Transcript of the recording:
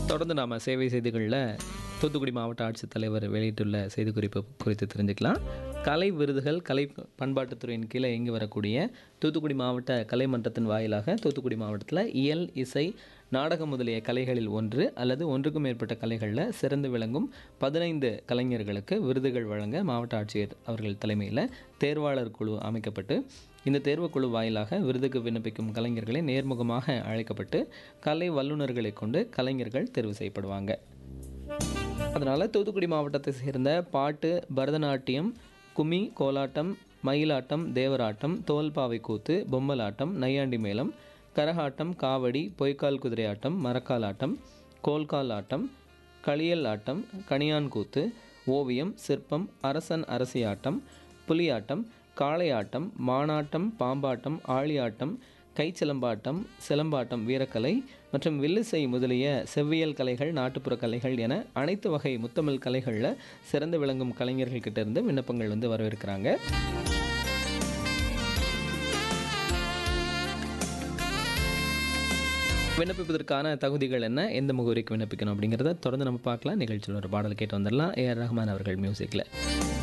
தொடர்ந்து நாம் சேவை செய்திகளில் தூத்துக்குடி மாவட்ட ஆட்சித்தலைவர் வெளியிட்டுள்ள செய்திக்குறிப்பு குறித்து தெரிஞ்சுக்கலாம். கலை விருதுகள் கலை பண்பாட்டுத்துறையின் கீழே இயங்கி வரக்கூடிய தூத்துக்குடி மாவட்ட கலைமன்றத்தின் வாயிலாக தூத்துக்குடி மாவட்டத்தில் இயல், இசை, நாடகம் முதலிய கலைகளில் ஒன்று அல்லது ஒன்றுக்கும் மேற்பட்ட கலைகளில் சிறந்து விளங்கும் 15 கலைஞர்களுக்கு விருதுகள் வழங்க மாவட்ட ஆட்சியர் அவர்கள் தலைமையில் தேர்வாளர் குழு அமைக்கப்பட்டு இந்த தேர்வுக்குழு வாயிலாக விருதுக்கு விண்ணப்பிக்கும் கலைஞர்களை நேர்முகமாக அழைக்கப்பட்டு கலை வல்லுநர்களை கொண்டு கலைஞர்கள் தேர்வு செய்யப்படுவாங்க. அதனால் தூத்துக்குடி மாவட்டத்தை சேர்ந்த பாட்டு, பரதநாட்டியம், கும்மி, கோலாட்டம், மயிலாட்டம், தேவராட்டம், தோல்பாவை கூத்து, பொம்மலாட்டம், நையாண்டி மேளம், கரகாட்டம், காவடி, பொய்க்கால் குதிரையாட்டம், மரக்கால் ஆட்டம், கோல்கால் ஆட்டம், களியல் ஆட்டம், கணியான் கூத்து, ஓவியம், சிற்பம், அரசன் அரசி ஆட்டம், புலியாட்டம், காளையாட்டம், மானாட்டம், பாம்பாட்டம், ஆழியாட்டம், கைச்சிலம்பாட்டம், சிலம்பாட்டம், வீரக்கலை மற்றும் வில்லிசை முதலிய செவ்வியல் கலைகள், நாட்டுப்புற கலைகள் என அனைத்து வகை முத்தமிழ் கலைகளில் சிறந்து விளங்கும் கலைஞர்கள்கிட்ட இருந்து விண்ணப்பங்கள் வரவேற்கிறாங்க. விண்ணப்பிப்பதற்கான தகுதிகள் என்ன, எந்த முகவரிக்கு விண்ணப்பிக்கணும் அப்படிங்கிறத தொடர்ந்து நம்ம பார்க்கலாம். நிகழ்ச்சியில் ஒரு பாடல் கேட்டு வந்துடலாம். ஏஆர் ரஹ்மான் அவர்கள் மியூசிக்கில்.